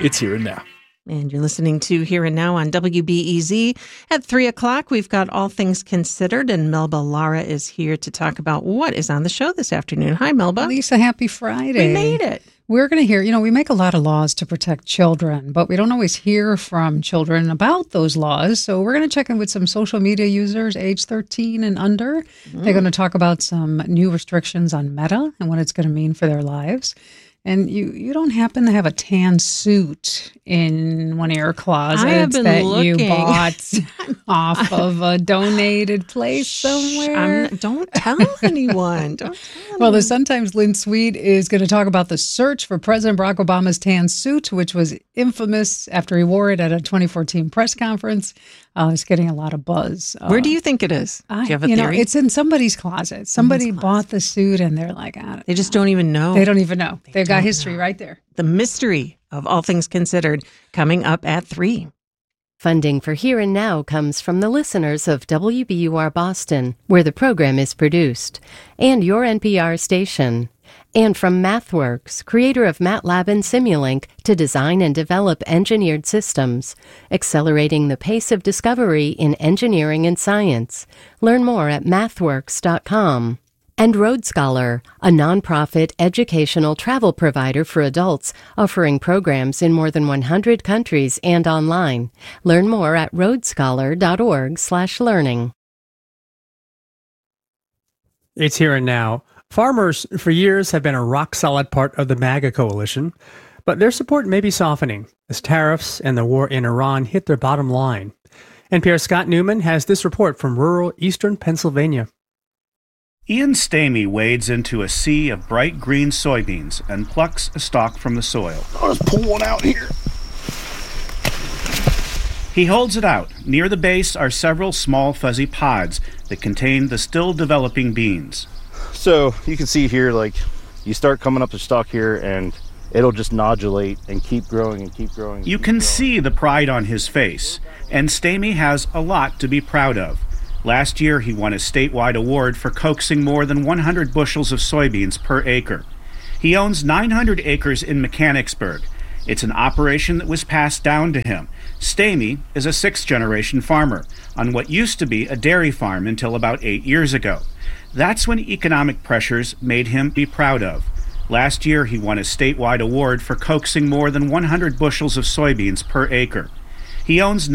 It's Here and Now. And you're listening to Here and Now on WBEZ. At 3 o'clock, we've got All Things Considered, and Melba Lara is here to talk about what is on the show this afternoon. Hi, Melba. Lisa, happy Friday. We made it. We're going to hear, we make a lot of laws to protect children, but we don't always hear from children about those laws. So we're going to check in with some social media users age 13 and under. They're going to talk about some new restrictions on Meta and what it's going to mean for their lives. And you don't happen to have a tan suit in one of your closets that you bought off of a donated place somewhere? Don't tell anyone. Well, the Sun-Times' Lynn Sweet is going to talk about the search for President Barack Obama's tan suit, which was infamous after he wore it at a 2014 press conference. It's getting a lot of buzz. Where do you think it is? Do you have a theory? It's in somebody's closet. Somebody bought the suit and they're like, they just don't even know. They don't even know. They've got history right there. The mystery of All Things Considered coming up at 3. Funding for Here and Now comes from the listeners of WBUR Boston, where the program is produced, and your NPR station. And from MathWorks, creator of MATLAB and Simulink, to design and develop engineered systems, accelerating the pace of discovery in engineering and science. Learn more at mathworks.com. And Road Scholar, a nonprofit educational travel provider for adults, offering programs in more than 100 countries and online. Learn more at roadscholar.org/learning. It's Here and Now. Farmers for years have been a rock-solid part of the MAGA coalition, but their support may be softening as tariffs and the war in Iran hit their bottom line. NPR's Scott Newman has this report from rural eastern Pennsylvania. Ian Stamey wades into a sea of bright green soybeans and plucks a stalk from the soil. Let's pull one out here. He holds it out. Near the base are several small fuzzy pods that contain the still developing beans. So you can see here, you start coming up the stalk here and it'll just nodulate and keep growing and keep growing. You can see the pride on his face, and Stamey has a lot to be proud of. Last year, he won a statewide award for coaxing more than 100 bushels of soybeans per acre. He owns 900 acres in Mechanicsburg. It's an operation that was passed down to him. Stamey is a sixth-generation farmer on what used to be a dairy farm until about 8 years ago. That's when economic pressures made him be proud of. Last year, he won a statewide award for coaxing more than 100 bushels of soybeans per acre. He owns